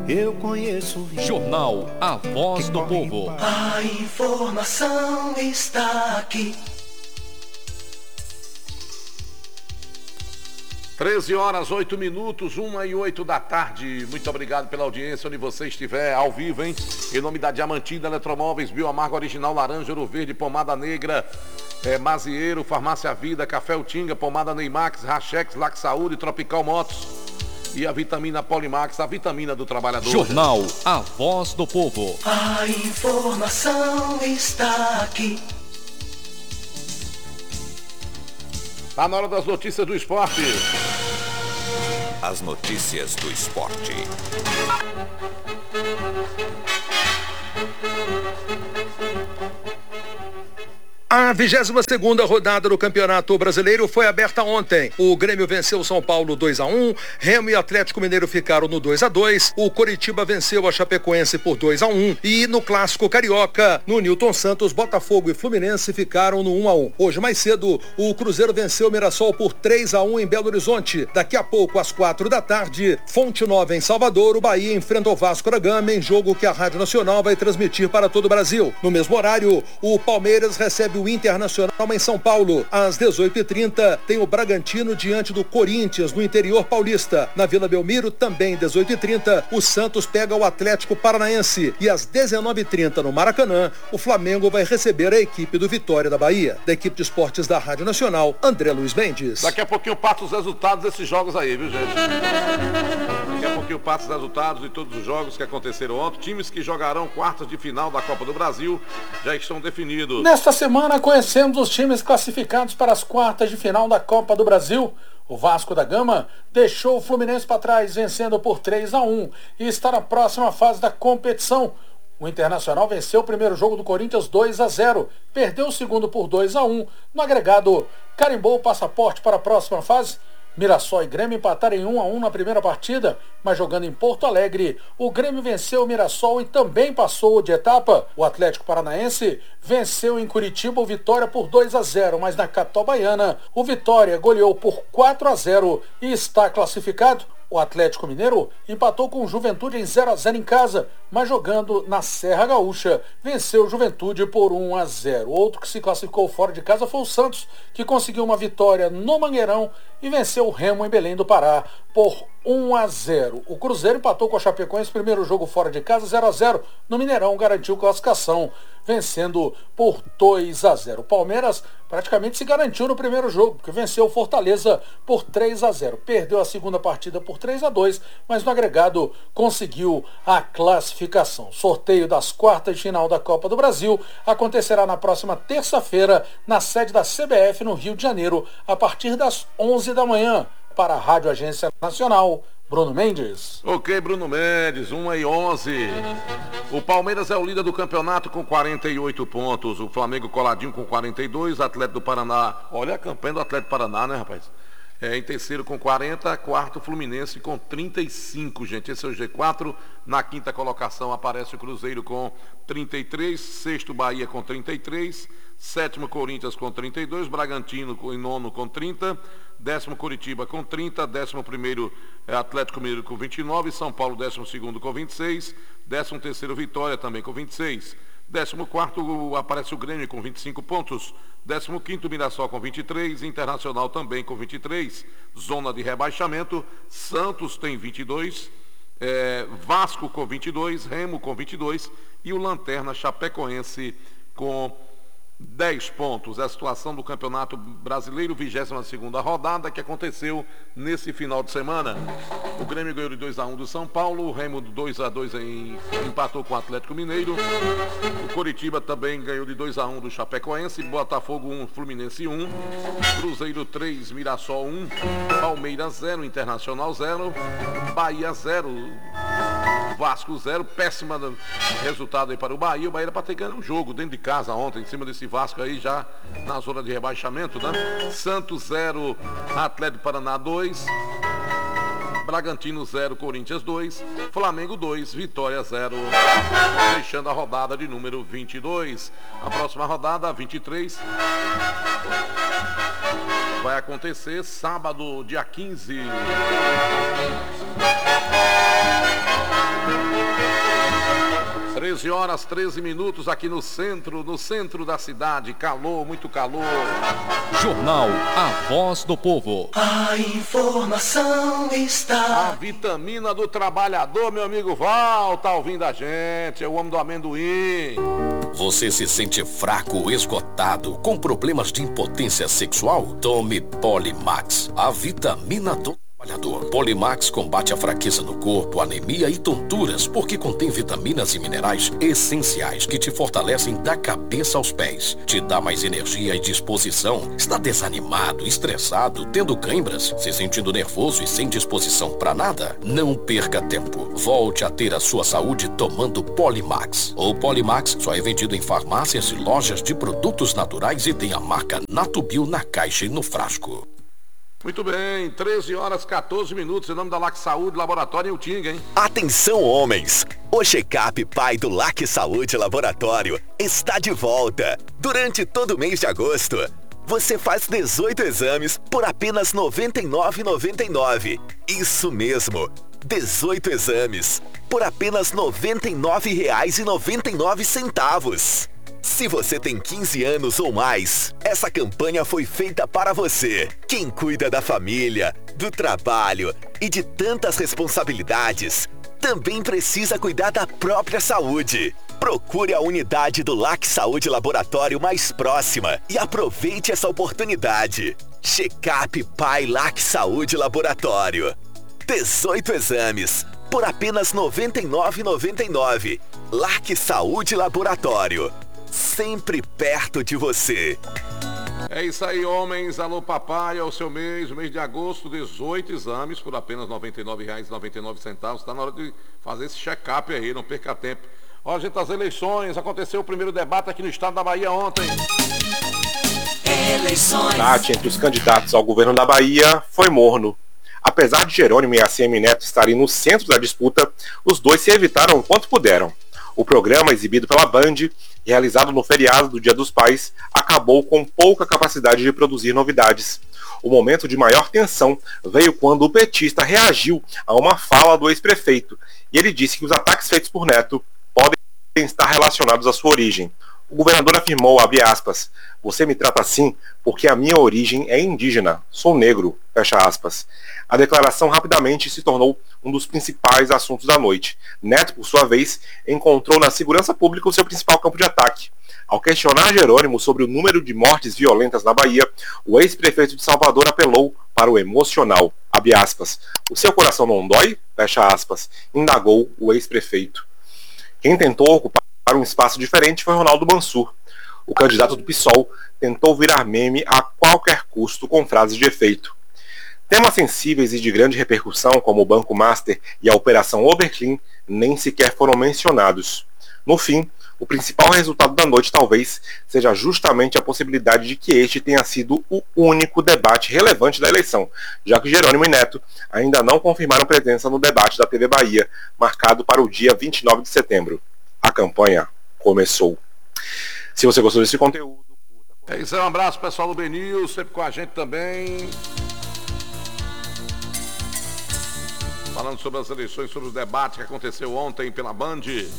eu conheço. Jornal A Voz do Povo. A informação está aqui. 13h08, 1h08 da tarde. Muito obrigado pela audiência, onde você estiver, ao vivo, hein? Em nome da Diamantina Eletromóveis, Bioamargo Original, Laranja, Ouro Verde, Pomada Negra, Mazieiro, Farmácia Vida, Café Utinga, Pomada Neymax, Rachex, Lac Saúde, Tropical Motos e a vitamina Polimax, a vitamina do trabalhador. Jornal A Voz do Povo. A informação está aqui. Tá na hora das notícias do esporte. As notícias do esporte. A 22ª rodada do Campeonato Brasileiro foi aberta ontem. O Grêmio venceu o São Paulo 2-1, Remo e Atlético Mineiro ficaram no 2-2, o Coritiba venceu a Chapecoense por 2-1 e no Clássico Carioca, no Newton Santos, Botafogo e Fluminense ficaram no 1-1. Hoje mais cedo, o Cruzeiro venceu o Mirassol por 3-1 em Belo Horizonte. Daqui a pouco, às 4 da tarde, Fonte Nova em Salvador, o Bahia enfrenta o Vasco da Gama em jogo que a Rádio Nacional vai transmitir para todo o Brasil. No mesmo horário, o Palmeiras recebe o Internacional em São Paulo. Às 18h30 tem o Bragantino diante do Corinthians no interior paulista. Na Vila Belmiro, também 18h30, o Santos pega o Atlético Paranaense. E às 19h30 no Maracanã, o Flamengo vai receber a equipe do Vitória da Bahia. Da equipe de esportes da Rádio Nacional, André Luiz Mendes. Daqui a pouquinho eu passo os resultados desses jogos aí, viu, gente? Daqui a pouquinho eu passo os resultados de todos os jogos que aconteceram ontem. Times que jogarão quartas de final da Copa do Brasil já estão definidos. Nesta semana conhecemos os times classificados para as quartas de final da Copa do Brasil. O Vasco da Gama deixou o Fluminense para trás, vencendo por 3-1 e está na próxima fase da competição. O Internacional venceu o primeiro jogo do Corinthians 2-0, perdeu o segundo por 2-1. No agregado, carimbou o passaporte para a próxima fase. Mirassol e Grêmio empataram em 1-1 na primeira partida, mas jogando em Porto Alegre, o Grêmio venceu o Mirassol e também passou de etapa. O Atlético Paranaense venceu em Curitiba o Vitória por 2-0, mas na capital baiana, o Vitória goleou por 4-0 e está classificado. O Atlético Mineiro empatou com o Juventude em 0-0 em casa, mas jogando na Serra Gaúcha, venceu o Juventude por 1-0. Outro que se classificou fora de casa foi o Santos, que conseguiu uma vitória no Mangueirão e venceu o Remo em Belém do Pará por 1-0. O Cruzeiro empatou com a Chapecoense, primeiro jogo fora de casa, 0-0. No Mineirão garantiu classificação, vencendo por 2-0. O Palmeiras praticamente se garantiu no primeiro jogo, porque venceu o Fortaleza por 3-0. Perdeu a segunda partida por 3-2, mas no agregado conseguiu a classificação. Sorteio das quartas de final da Copa do Brasil acontecerá na próxima terça-feira na sede da CBF no Rio de Janeiro, a partir das 11 da manhã. Para a Rádio Agência Nacional, Bruno Mendes. Ok, Bruno Mendes, 1h11. O Palmeiras é o líder do campeonato com 48 pontos. O Flamengo coladinho com 42. Atlético do Paraná. Olha a campanha do Atlético do Paraná, né, rapaz? Em terceiro com 40. Quarto, Fluminense com 35, gente. Esse é o G4. Na quinta colocação aparece o Cruzeiro com 33. Sexto, Bahia com 33. Sétimo, Corinthians com 32. Bragantino em nono com 30. Décimo, Curitiba com 30. Décimo primeiro, Atlético Mineiro com 29. São Paulo, 12º com 26. 13º, Vitória também com 26. 14º, aparece o Grêmio com 25 pontos. 15º, Mirassol com 23. Internacional também com 23. Zona de rebaixamento. Santos tem 22. Vasco com 22. Remo com 22. E o Lanterna Chapecoense com 10 pontos. A situação do Campeonato Brasileiro, 22ª rodada, que aconteceu nesse final de semana. O Grêmio ganhou de 2-1 do São Paulo, o Remo 2-2 empatou com o Atlético Mineiro. O Coritiba também ganhou de 2-1 do Chapecoense, Botafogo 1, Fluminense 1, Cruzeiro 3, Mirassol 1, Palmeiras 0, Internacional 0, Bahia 0, Vasco 0, péssima resultado aí para o Bahia. O Bahia era para ter ganho um jogo dentro de casa ontem, em cima desse Vasco aí, já na zona de rebaixamento, né? Santos 0, Atlético Paraná 2, Bragantino 0, Corinthians 2, Flamengo 2, Vitória 0, fechando a rodada de número 22. A próxima rodada, 23, vai acontecer sábado, dia 15. 13 horas 13 minutos aqui no centro da cidade. Calor, muito calor. Jornal A Voz do Povo. A informação A está. vitamina do trabalhador, meu amigo Val, tá ouvindo a gente. É o homem do amendoim. Você se sente fraco, esgotado, com problemas de impotência sexual? Tome Polimax, a vitamina do trabalhador. Polimax combate a fraqueza no corpo, anemia e tonturas, porque contém vitaminas e minerais essenciais que te fortalecem da cabeça aos pés. Te dá mais energia e disposição. Está desanimado, estressado, tendo câimbras, se sentindo nervoso e sem disposição para nada? Não perca tempo. Volte a ter a sua saúde tomando Polimax. O Polimax só é vendido em farmácias e lojas de produtos naturais e tem a marca Natubio na caixa e no frasco. Muito bem, 13 horas 14 minutos, em nome da LAC Saúde, Laboratório em Utinga, hein? Atenção, homens! O check-up pai do LAC Saúde Laboratório está de volta. Durante todo o mês de agosto, você faz 18 exames por apenas R$ 99,99. Isso mesmo, 18 exames por apenas R$ 99,99. Se você tem 15 anos ou mais, essa campanha foi feita para você. Quem cuida da família, do trabalho e de tantas responsabilidades, também precisa cuidar da própria saúde. Procure a unidade do LAC Saúde Laboratório mais próxima e aproveite essa oportunidade. Check-up Pai LAC Saúde Laboratório. 18 exames por apenas R$ 99,99. LAC Saúde Laboratório. Sempre perto de você. É isso aí, homens. Alô, papai, é o seu mês, o mês de agosto, 18 exames por apenas R$ 99,99. Está na hora de fazer esse check-up aí, não perca tempo. Ó, gente, as eleições, aconteceu o primeiro debate aqui no estado da Bahia ontem. Eleições. O debate entre os candidatos ao governo da Bahia foi morno. Apesar de Jerônimo e ACM Neto estarem no centro da disputa, os dois se evitaram o quanto puderam. O programa, exibido pela Band, realizado no feriado do Dia dos Pais, acabou com pouca capacidade de produzir novidades. O momento de maior tensão veio quando o petista reagiu a uma fala do ex-prefeito, e ele disse que os ataques feitos por Neto podem estar relacionados à sua origem. O governador afirmou, abre aspas, "Você me trata assim porque a minha origem é indígena, sou negro", fecha aspas. A declaração rapidamente se tornou um dos principais assuntos da noite. Neto, por sua vez, encontrou na segurança pública o seu principal campo de ataque. Ao questionar Jerônimo sobre o número de mortes violentas na Bahia, o ex-prefeito de Salvador apelou para o emocional, abre aspas, "O seu coração não dói?", fecha aspas, indagou o ex-prefeito. Quem tentou ocupar um espaço diferente foi Ronaldo Mansur. O candidato do PSOL tentou virar meme a qualquer custo com frases de efeito. Temas sensíveis e de grande repercussão, como o Banco Master e a Operação Oberclean, nem sequer foram mencionados. No fim, o principal resultado da noite talvez seja justamente a possibilidade de que este tenha sido o único debate relevante da eleição, já que Jerônimo e Neto ainda não confirmaram presença no debate da TV Bahia, marcado para o dia 29 de setembro. A campanha começou. Se você gostou desse conteúdo... É isso aí, um abraço pessoal do BNews, sempre com a gente também. Falando sobre as eleições, sobre o debate que aconteceu ontem pela Band.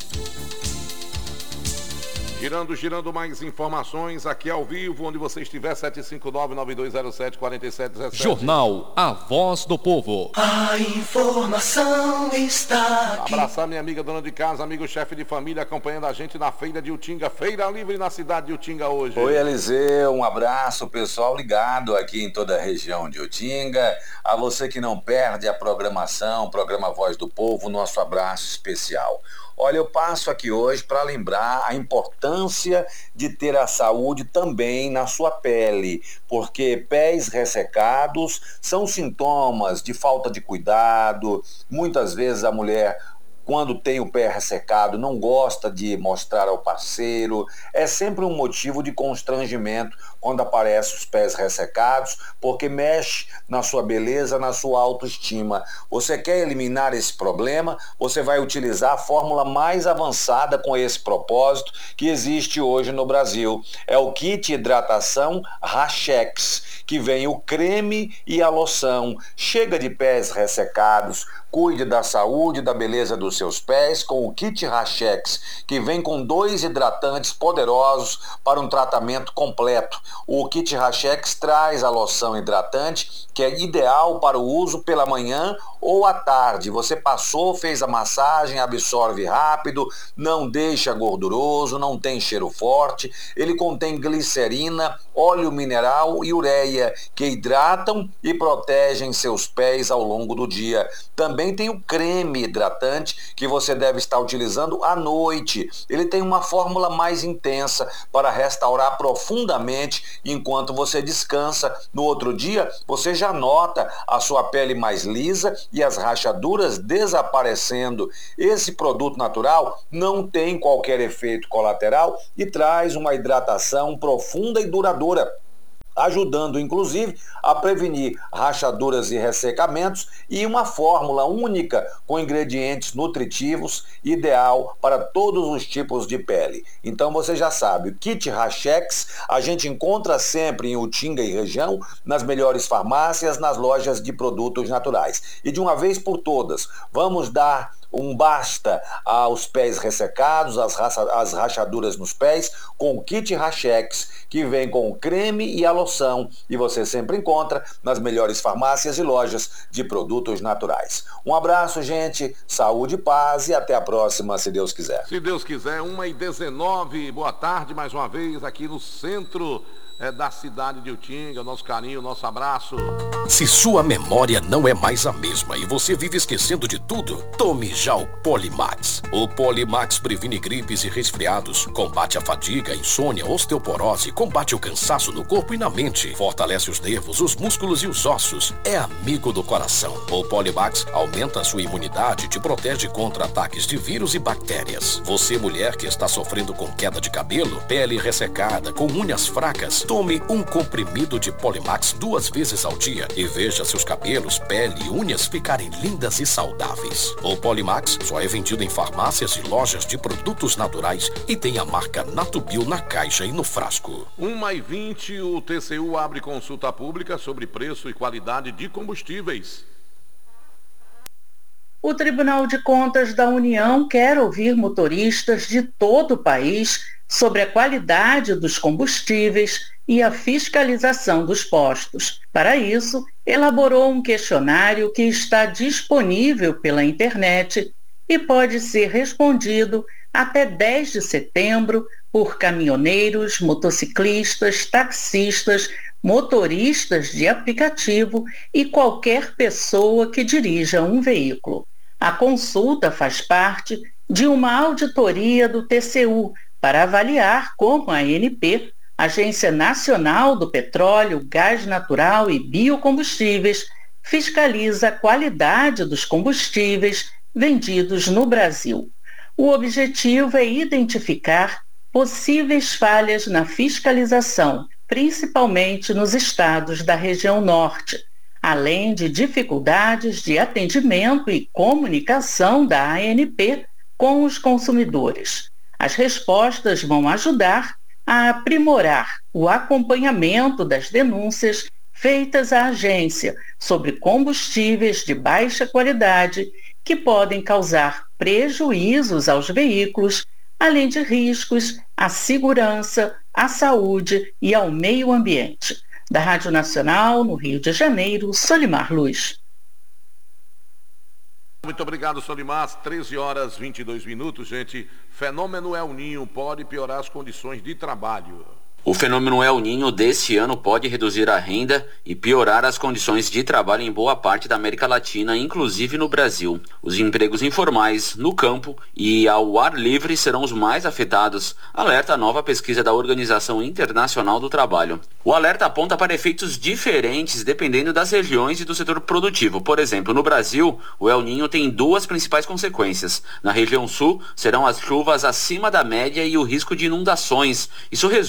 Girando mais informações aqui ao vivo, onde você estiver, 759-9207-4717. Jornal A Voz do Povo. A informação está aqui. Abraçar minha amiga dona de casa, amigo chefe de família, acompanhando a gente na Feira de Utinga, Feira Livre na cidade de Utinga hoje. Oi, Eliseu, um abraço, pessoal ligado aqui em toda a região de Utinga. A você que não perde a programação, programa Voz do Povo, nosso abraço especial. Olha, eu passo aqui hoje para lembrar a importância de ter a saúde também na sua pele, porque pés ressecados são sintomas de falta de cuidado. Muitas vezes a mulher, quando tem o pé ressecado, não gosta de mostrar ao parceiro. É sempre um motivo de constrangimento quando aparecem os pés ressecados, porque mexe na sua beleza, na sua autoestima. Você quer eliminar esse problema? Você vai utilizar a fórmula mais avançada com esse propósito que existe hoje no Brasil. É o kit hidratação Rachex, que vem o creme e a loção. Chega de pés ressecados, cuide da saúde, da beleza dos dos seus pés com o kit Rachex, que vem com 2 hidratantes poderosos para um tratamento completo. O kit Rachex traz a loção hidratante, que é ideal para o uso pela manhã ou à tarde. Você passou, fez a massagem, absorve rápido, não deixa gorduroso, não tem cheiro forte. Ele contém glicerina, óleo mineral e ureia, que hidratam e protegem seus pés ao longo do dia. Também tem o creme hidratante, que você deve estar utilizando à noite. Ele tem uma fórmula mais intensa para restaurar profundamente enquanto você descansa. No outro dia, você já nota a sua pele mais lisa e as rachaduras desaparecendo. Esse produto natural não tem qualquer efeito colateral e traz uma hidratação profunda e duradoura, ajudando inclusive a prevenir rachaduras e ressecamentos, e uma fórmula única com ingredientes nutritivos, ideal para todos os tipos de pele. Então você já sabe, o kit Rachex a gente encontra sempre em Utinga e região, nas melhores farmácias, nas lojas de produtos naturais. E de uma vez por todas, vamos dar um basta aos pés ressecados, as rachaduras nos pés, com o kit Rachex, que vem com o creme e a loção, e você sempre encontra nas melhores farmácias e lojas de produtos naturais. Um abraço, gente, saúde, paz e até a próxima, se Deus quiser. Se Deus quiser, 1h19, boa tarde mais uma vez aqui no centro da cidade de Utinga. Nosso carinho, nosso abraço. Se sua memória não é mais a mesma e você vive esquecendo de tudo, tome já o Polimax. O Polimax previne gripes e resfriados, combate a fadiga, insônia, osteoporose, combate o cansaço no corpo e na mente, fortalece os nervos, os músculos e os ossos, é amigo do coração. O Polimax aumenta a sua imunidade e te protege contra ataques de vírus e bactérias. Você, mulher que está sofrendo com queda de cabelo, pele ressecada, com unhas fracas, tome um comprimido de Polimax 2 vezes ao dia e veja seus cabelos, pele e unhas ficarem lindas e saudáveis. O Polimax só é vendido em farmácias e lojas de produtos naturais e tem a marca Natubio na caixa e no frasco. 1h20, o TCU abre consulta pública sobre preço e qualidade de combustíveis. O Tribunal de Contas da União quer ouvir motoristas de todo o país sobre a qualidade dos combustíveis e a fiscalização dos postos. Para isso, elaborou um questionário que está disponível pela internet e pode ser respondido até 10 de setembro por caminhoneiros, motociclistas, taxistas, motoristas de aplicativo e qualquer pessoa que dirija um veículo. A consulta faz parte de uma auditoria do TCU para avaliar como a ANP, Agência Nacional do Petróleo, Gás Natural e Biocombustíveis, fiscaliza a qualidade dos combustíveis vendidos no Brasil. O objetivo é identificar possíveis falhas na fiscalização, principalmente nos estados da região norte, além de dificuldades de atendimento e comunicação da ANP com os consumidores. As respostas vão ajudar a aprimorar o acompanhamento das denúncias feitas à agência sobre combustíveis de baixa qualidade que podem causar prejuízos aos veículos, além de riscos à segurança, à saúde e ao meio ambiente. Da Rádio Nacional, no Rio de Janeiro, Solimar Luz. Muito obrigado, Solimar. 13h22, gente. Fenômeno El Ninho pode piorar as condições de trabalho. O fenômeno El Ninho desse ano pode reduzir a renda e piorar as condições de trabalho em boa parte da América Latina, inclusive no Brasil. Os empregos informais, no campo e ao ar livre serão os mais afetados, alerta a nova pesquisa da Organização Internacional do Trabalho. O alerta aponta para efeitos diferentes dependendo das regiões e do setor produtivo. Por exemplo, no Brasil, o El Ninho tem 2 principais consequências. Na região sul, serão as chuvas acima da média e o risco de inundações. Isso resulta em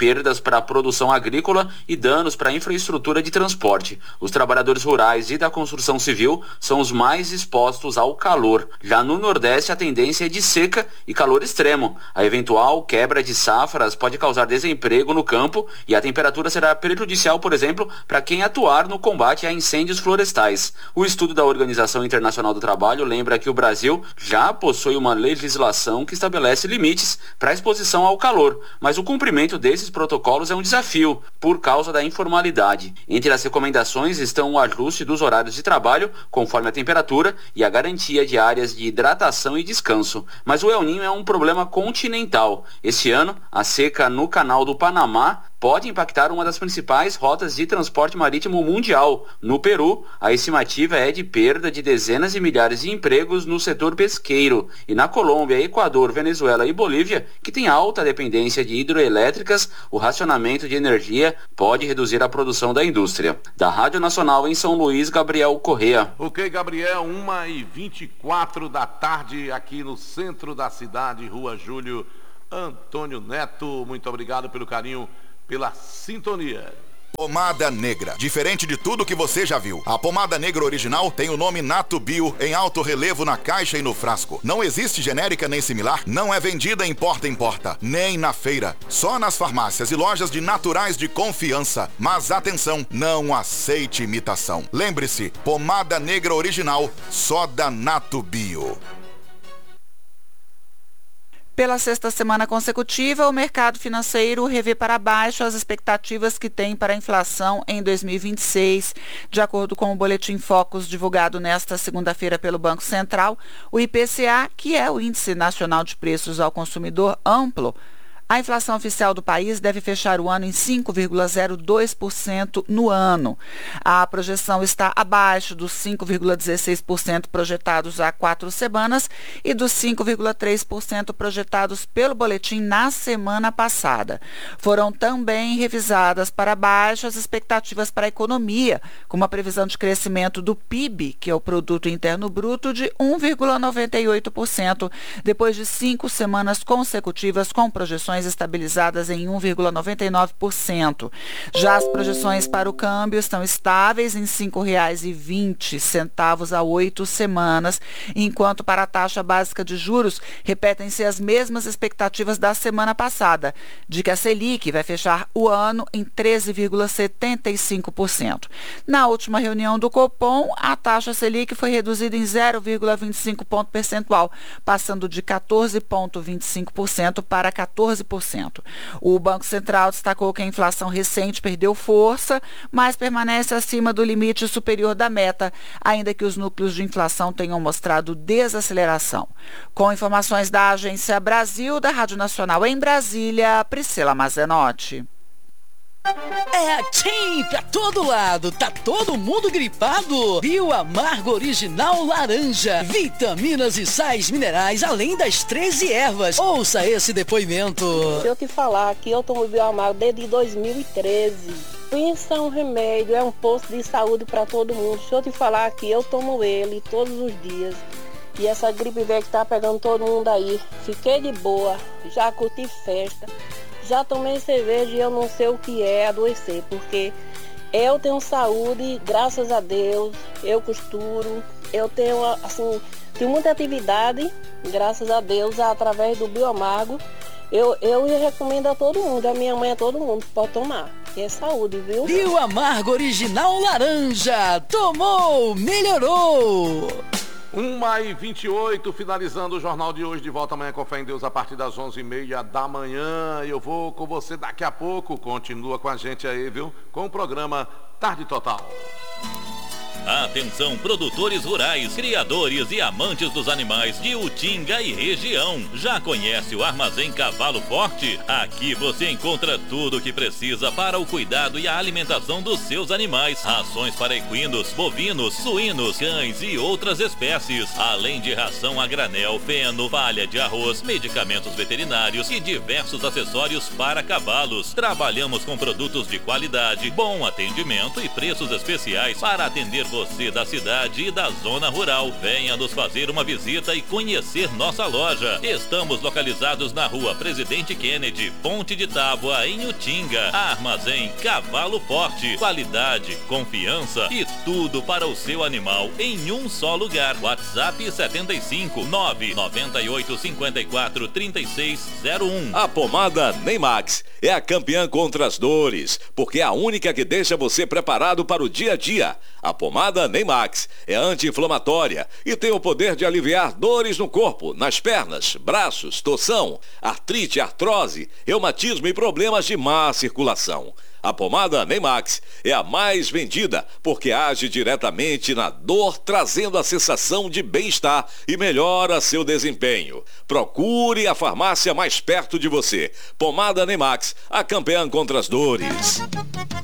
perdas para a produção agrícola e danos para a infraestrutura de transporte. Os trabalhadores rurais e da construção civil são os mais expostos ao calor. Já no Nordeste, a tendência é de seca e calor extremo. A eventual quebra de safras pode causar desemprego no campo e a temperatura será prejudicial, por exemplo, para quem atuar no combate a incêndios florestais. O estudo da Organização Internacional do Trabalho lembra que o Brasil já possui uma legislação que estabelece limites para a exposição ao calor, mas o cumprimento desses protocolos é um desafio por causa da informalidade. Entre as recomendações estão o ajuste dos horários de trabalho conforme a temperatura e a garantia de áreas de hidratação e descanso. Mas o El Niño é um problema continental. Este ano, a seca no Canal do Panamá pode impactar uma das principais rotas de transporte marítimo mundial. No Peru, a estimativa é de perda de dezenas de milhares de empregos no setor pesqueiro. E na Colômbia, Equador, Venezuela e Bolívia, que tem alta dependência de hidroelétricas, o racionamento de energia pode reduzir a produção da indústria. Da Rádio Nacional em São Luís, Gabriel Correa. Ok, Gabriel, 1h24 da tarde aqui no centro da cidade, Rua Júlio Antônio Neto. Muito obrigado pelo carinho, pela sintonia. Pomada Negra. Diferente de tudo que você já viu, a pomada negra original tem o nome Nato Bio em alto relevo na caixa e no frasco. Não existe genérica nem similar, não é vendida em porta, nem na feira. Só nas farmácias e lojas de naturais de confiança. Mas atenção, não aceite imitação. Lembre-se, pomada negra original, só da Nato Bio. Pela sexta semana consecutiva, o mercado financeiro revê para baixo as expectativas que tem para a inflação em 2026. De acordo com o Boletim Focus divulgado nesta segunda-feira pelo Banco Central, o IPCA, que é o Índice Nacional de Preços ao Consumidor Amplo, a inflação oficial do país deve fechar o ano em 5,02% no ano. A projeção está abaixo dos 5,16% projetados há 4 semanas e dos 5,3% projetados pelo boletim na semana passada. Foram também revisadas para baixo as expectativas para a economia, com uma previsão de crescimento do PIB, que é o Produto Interno Bruto, de 1,98%, depois de 5 semanas consecutivas com projeções estabilizadas em 1,99%. Já as projeções para o câmbio estão estáveis em R$ 5,20 há 8 semanas, enquanto para a taxa básica de juros repetem-se as mesmas expectativas da semana passada, de que a Selic vai fechar o ano em 13,75%. Na última reunião do Copom, a taxa Selic foi reduzida em 0,25 ponto percentual, passando de 14,25% para 14%. O Banco Central destacou que a inflação recente perdeu força, mas permanece acima do limite superior da meta, ainda que os núcleos de inflação tenham mostrado desaceleração. Com informações da Agência Brasil, da Rádio Nacional em Brasília, Priscila Mazenotti. É assim pra todo lado, tá todo mundo gripado? Bioamargo Original Laranja, vitaminas e sais minerais, além das 13 ervas. Ouça esse depoimento. Se eu te falar que eu tomo Bioamargo desde 2013, pensa um remédio, é um posto de saúde para todo mundo. Se eu te falar que eu tomo ele todos os dias, e essa gripe velha que tá pegando todo mundo aí, fiquei de boa, já curti festa. Já tomei cerveja e eu não sei o que é adoecer, porque eu tenho saúde, graças a Deus, eu costuro, eu tenho muita atividade, graças a Deus, através do Bioamargo. Eu recomendo a todo mundo, a minha mãe, a todo mundo, pode tomar, que é saúde, viu? Bioamargo Original Laranja, tomou, melhorou! 1h28, finalizando o jornal de hoje, de volta amanhã com fé em Deus a partir das 11h30 da manhã. Eu vou com você daqui a pouco, continua com a gente aí, viu? Com o programa Tarde Total. Atenção, produtores rurais, criadores e amantes dos animais de Utinga e região. Já conhece o Armazém Cavalo Forte? Aqui você encontra tudo o que precisa para o cuidado e a alimentação dos seus animais. Rações para equinos, bovinos, suínos, cães e outras espécies. Além de ração a granel, feno, palha de arroz, medicamentos veterinários e diversos acessórios para cavalos. Trabalhamos com produtos de qualidade, bom atendimento e preços especiais para atender você da cidade e da zona rural. Venha nos fazer uma visita e conhecer nossa loja. Estamos localizados na rua Presidente Kennedy, Ponte de Tábua, em Utinga. Armazém Cavalo Forte. Qualidade, confiança e tudo para o seu animal em um só lugar. WhatsApp 75 998 54 3601. A pomada Neymax é a campeã contra as dores, porque é a única que deixa você preparado para o dia a dia. A pomada Neymax é anti-inflamatória e tem o poder de aliviar dores no corpo, nas pernas, braços, torção, artrite, artrose, reumatismo e problemas de má circulação. A pomada Neymax é a mais vendida porque age diretamente na dor, trazendo a sensação de bem-estar e melhora seu desempenho. Procure a farmácia mais perto de você. Pomada Neymax, a campeã contra as dores.